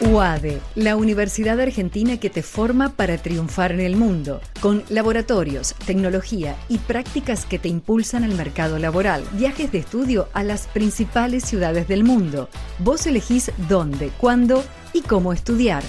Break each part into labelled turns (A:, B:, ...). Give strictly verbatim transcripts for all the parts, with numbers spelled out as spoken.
A: U A D E, la universidad argentina que te forma para triunfar en el mundo, con laboratorios, tecnología y prácticas que te impulsan al mercado laboral, viajes de estudio a las principales ciudades del mundo. Vos elegís dónde, cuándo y cómo estudiar.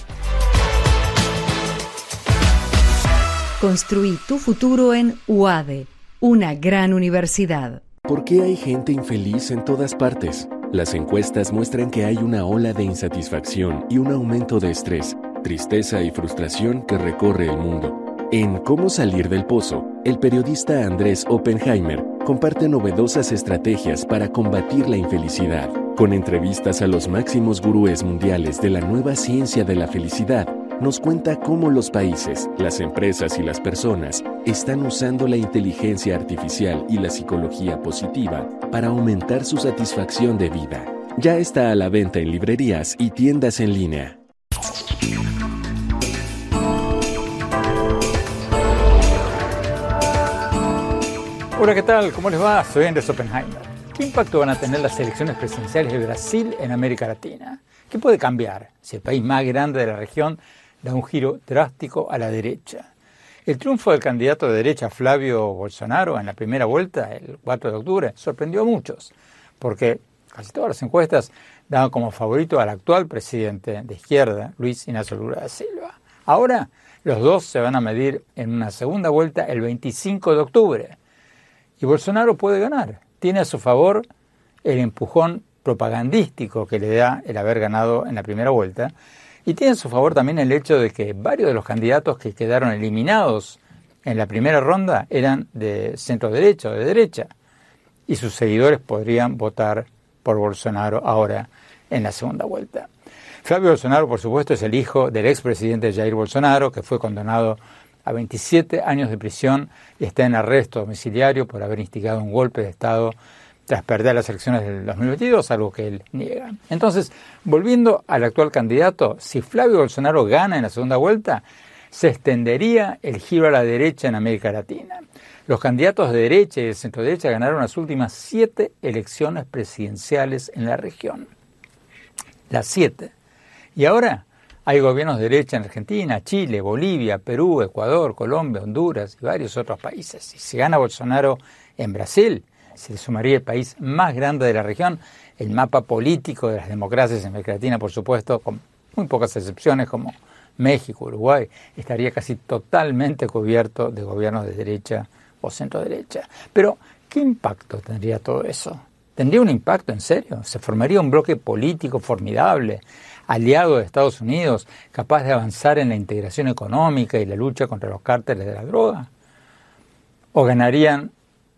A: Construí tu futuro en U A D E, una gran universidad.
B: ¿Por qué hay gente infeliz en todas partes? Las encuestas muestran que hay una ola de insatisfacción y un aumento de estrés, tristeza y frustración que recorre el mundo. En Cómo salir del pozo, el periodista Andrés Oppenheimer comparte novedosas estrategias para combatir la infelicidad. Con entrevistas a los máximos gurúes mundiales de la nueva ciencia de la felicidad, nos cuenta cómo los países, las empresas y las personas están usando la inteligencia artificial y la psicología positiva para aumentar su satisfacción de vida. Ya está a la venta en librerías y tiendas en línea.
C: Hola, ¿qué tal? ¿Cómo les va? Soy Andrés Oppenheimer. ¿Qué impacto van a tener las elecciones presidenciales de Brasil en América Latina? ¿Qué puede cambiar si el país más grande de la región da un giro drástico a la derecha? El triunfo del candidato de derecha Flavio Bolsonaro en la primera vuelta, el cuatro de octubre, sorprendió a muchos, porque casi todas las encuestas daban como favorito al actual presidente de izquierda, Luis Ignacio Lula da Silva. Ahora, los dos se van a medir en una segunda vuelta el veinticinco de octubre. Y Bolsonaro puede ganar. Tiene a su favor el empujón propagandístico que le da el haber ganado en la primera vuelta, y tiene a su favor también el hecho de que varios de los candidatos que quedaron eliminados en la primera ronda eran de centro derecha o de derecha, y sus seguidores podrían votar por Bolsonaro ahora en la segunda vuelta. Flavio Bolsonaro, por supuesto, es el hijo del expresidente Jair Bolsonaro, que fue condenado a veintisiete años de prisión y está en arresto domiciliario por haber instigado un golpe de Estado tras perder las elecciones del dos mil veintidós, algo que él niega. Entonces, volviendo al actual candidato, si Flavio Bolsonaro gana en la segunda vuelta, se extendería el giro a la derecha en América Latina. Los candidatos de derecha y de centro derecha ganaron las últimas siete elecciones presidenciales en la región. Las siete. Y ahora hay gobiernos de derecha en Argentina, Chile, Bolivia, Perú, Ecuador, Colombia, Honduras y varios otros países. Y si gana Bolsonaro en Brasil, se le sumaría el país más grande de la región, el mapa político de las democracias en América Latina, por supuesto, con muy pocas excepciones como México, Uruguay, estaría casi totalmente cubierto de gobiernos de derecha o centro derecha. Pero, ¿qué impacto tendría todo eso? ¿Tendría un impacto en serio? ¿Se formaría un bloque político formidable, aliado de Estados Unidos, capaz de avanzar en la integración económica y la lucha contra los cárteles de la droga? ¿O ganarían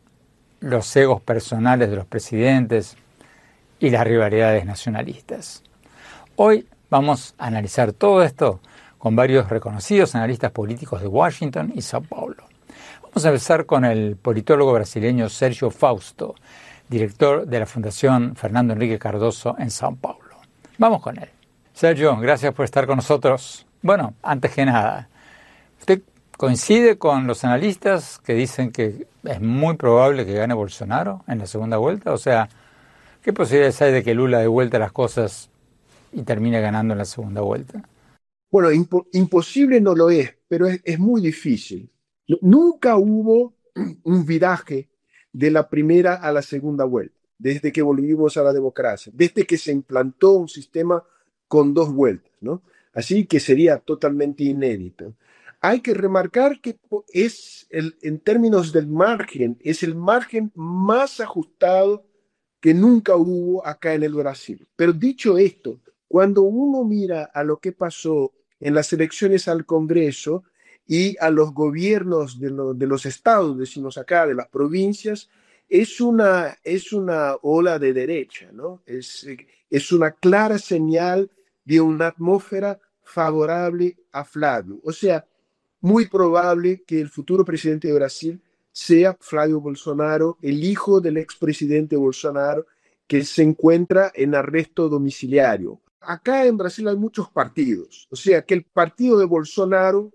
C: los egos personales de los presidentes y las rivalidades nacionalistas? Hoy vamos a analizar todo esto con varios reconocidos analistas políticos de Washington y Sao Paulo. Vamos a empezar con el politólogo brasileño Sérgio Fausto, director de la Fundación Fernando Henrique Cardoso en Sao Paulo. Vamos con él. Sergio, gracias por estar con nosotros. Bueno, antes que nada, ¿usted coincide con los analistas que dicen que es muy probable que gane Bolsonaro en la segunda vuelta? O sea, ¿qué posibilidades hay de que Lula dé vuelta las cosas y termine ganando en la segunda vuelta?
D: Bueno, impo- imposible no lo es, pero es, es muy difícil. Nunca hubo un viraje de la primera a la segunda vuelta, desde que volvimos a la democracia, desde que se implantó un sistema con dos vueltas, ¿no? Así que sería totalmente inédito. Hay que remarcar que es, el, en términos del margen, es el margen más ajustado que nunca hubo acá en el Brasil. Pero dicho esto, cuando uno mira a lo que pasó en las elecciones al Congreso y a los gobiernos de, lo, de los estados, decimos acá, de las provincias, es una, es una ola de derecha, ¿no? Es, es una clara señal de una atmósfera favorable a Flavio. O sea, muy probable que el futuro presidente de Brasil sea Flavio Bolsonaro, el hijo del expresidente Bolsonaro, que se encuentra en arresto domiciliario. Acá en Brasil hay muchos partidos, o sea que el partido de Bolsonaro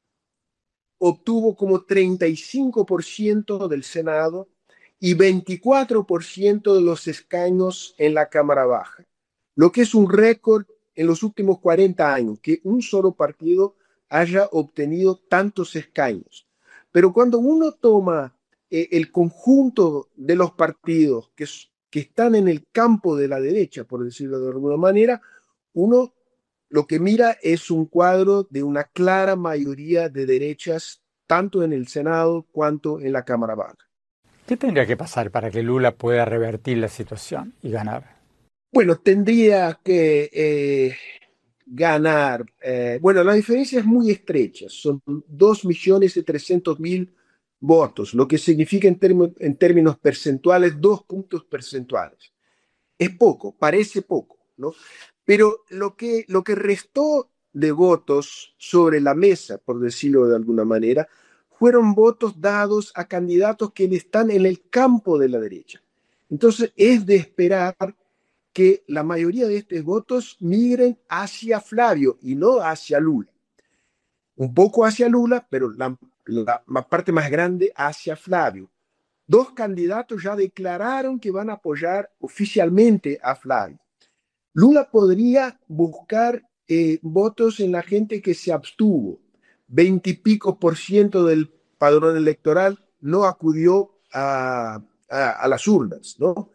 D: obtuvo como treinta y cinco por ciento del Senado y veinticuatro por ciento de los escaños en la Cámara Baja, lo que es un récord en los últimos cuarenta años que un solo partido haya obtenido tantos escaños. Pero cuando uno toma eh, el conjunto de los partidos que, que están en el campo de la derecha, por decirlo de alguna manera, uno lo que mira es un cuadro de una clara mayoría de derechas, tanto en el Senado cuanto en la Cámara Baja.
C: ¿Qué tendría que pasar para que Lula pueda revertir la situación y ganar?
D: Bueno, tendría que eh, ganar. Eh, bueno, la diferencia es muy estrecha. Son dos millones trescientos mil votos, lo que significa en, term en términos percentuales dos puntos percentuales. Es poco, parece poco, ¿no? Pero lo que, lo que restó de votos sobre la mesa, por decirlo de alguna manera, fueron votos dados a candidatos que están en el campo de la derecha. Entonces, es de esperar que la mayoría de estos votos migren hacia Flavio y no hacia Lula. Un poco hacia Lula, pero la, la, la parte más grande hacia Flavio. Dos candidatos ya declararon que van a apoyar oficialmente a Flavio. Lula podría buscar eh, votos en la gente que se abstuvo. Veinte y pico por ciento del padrón electoral no acudió a, a, a las urnas, ¿no?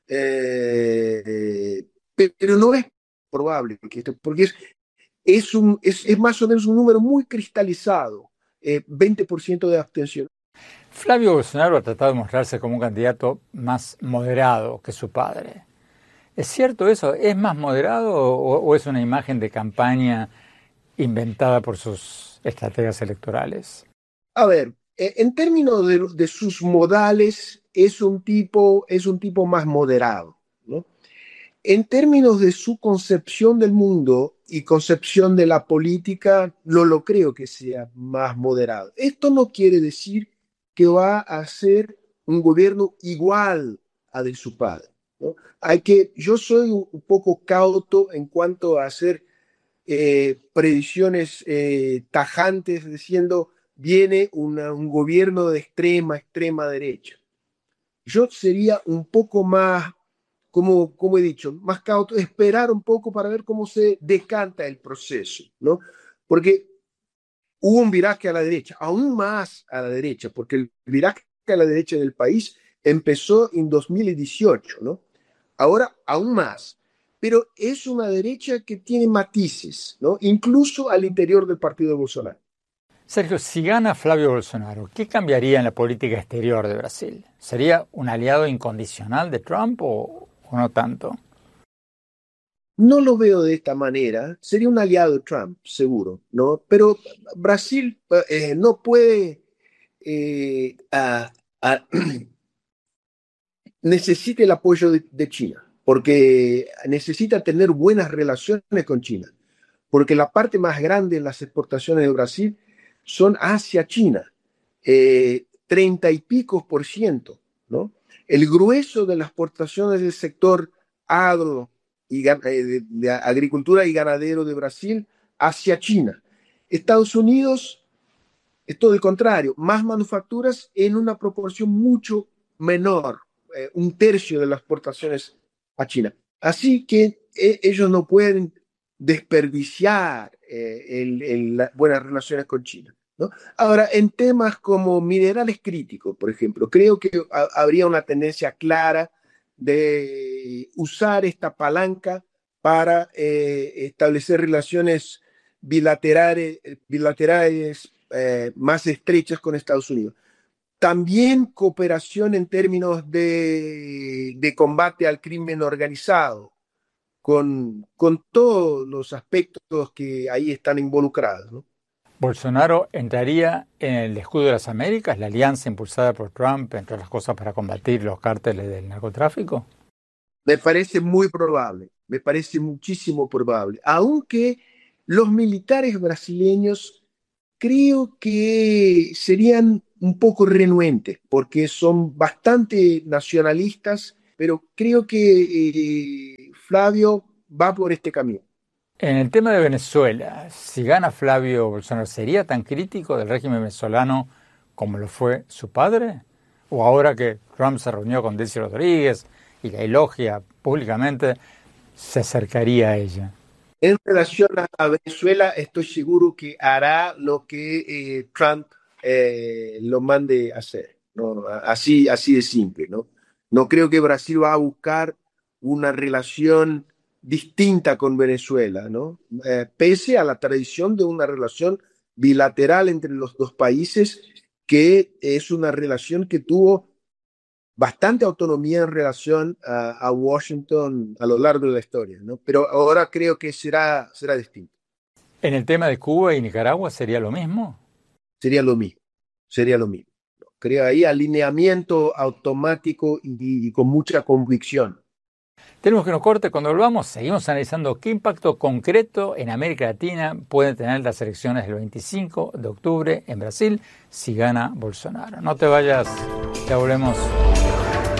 D: Eh, pero no es probable, que esto, porque es, es, un, es, es más o menos un número muy cristalizado, eh, veinte por ciento de abstención.
C: Flavio Bolsonaro ha tratado de mostrarse como un candidato más moderado que su padre. ¿Es cierto eso? ¿Es más moderado o, o es una imagen de campaña inventada por sus estrategas electorales?
D: A ver, en términos de, de sus modales, es un tipo, es un tipo más moderado, ¿no? En términos de su concepción del mundo y concepción de la política, no lo creo que sea más moderado. Esto no quiere decir que va a ser un gobierno igual a de su padre, ¿no? Hay que, yo soy un poco cauto en cuanto a hacer eh, predicciones eh, tajantes diciendo viene una, un gobierno de extrema, extrema derecha. Yo sería un poco más, como, como he dicho, más cauto, esperar un poco para ver cómo se decanta el proceso, ¿no? Porque hubo un viraje a la derecha, aún más a la derecha, porque el viraje a la derecha del país empezó en dos mil dieciocho, ¿no? Ahora aún más. Pero es una derecha que tiene matices, ¿no? Incluso al interior del partido de Bolsonaro.
C: Sergio, si gana Flavio Bolsonaro, ¿qué cambiaría en la política exterior de Brasil? ¿Sería un aliado incondicional de Trump o, o no tanto?
D: No lo veo de esta manera. Sería un aliado de Trump, seguro, ¿no? Pero Brasil eh, no puede eh, a, a, necesita el apoyo de, de China, porque necesita tener buenas relaciones con China, porque la parte más grande en las exportaciones de Brasil son hacia China, eh, treinta y pico por ciento, ¿no? El grueso de las exportaciones del sector agro y de, de agricultura y ganadero de Brasil hacia China. Estados Unidos es todo el contrario, más manufacturas en una proporción mucho menor, eh, un tercio de las exportaciones a China. Así que eh, ellos no pueden desperdiciar eh, el, el, las buenas relaciones con China, ¿no? Ahora, en temas como minerales críticos, por ejemplo, creo que ha, habría una tendencia clara de usar esta palanca para eh, establecer relaciones bilaterales, bilaterales eh, más estrechas con Estados Unidos. También cooperación en términos de, de combate al crimen organizado, con, con todos los aspectos que ahí están involucrados, ¿no?
C: ¿Bolsonaro entraría en el escudo de las Américas, la alianza impulsada por Trump, entre otras cosas, para combatir los cárteles del narcotráfico?
D: Me parece muy probable, me parece muchísimo probable, aunque los militares brasileños creo que serían un poco renuentes, porque son bastante nacionalistas, pero creo que eh, Flavio va por este camino.
C: En el tema de Venezuela, si gana Flavio Bolsonaro, ¿sería tan crítico del régimen venezolano como lo fue su padre? ¿O ahora que Trump se reunió con Delcy Rodríguez y la elogia públicamente, se acercaría a ella?
D: En relación a, a Venezuela, estoy seguro que hará lo que eh, Trump eh, lo mande a hacer, ¿no? Así, así de simple, ¿no? No creo que Brasil va a buscar una relación distinta con Venezuela, ¿no? Eh, pese a la tradición de una relación bilateral entre los dos países, que es una relación que tuvo bastante autonomía en relación a, a Washington a lo largo de la historia, ¿no? Pero ahora creo que será, será distinto.
C: ¿En el tema de Cuba y Nicaragua sería lo mismo?
D: Sería lo mismo, sería lo mismo. Creo ahí alineamiento automático y, y con mucha convicción.
C: Tenemos que nos corte. Cuando volvamos, seguimos analizando qué impacto concreto en América Latina pueden tener las elecciones del veinticinco de octubre en Brasil si gana Bolsonaro. No te vayas, ya volvemos.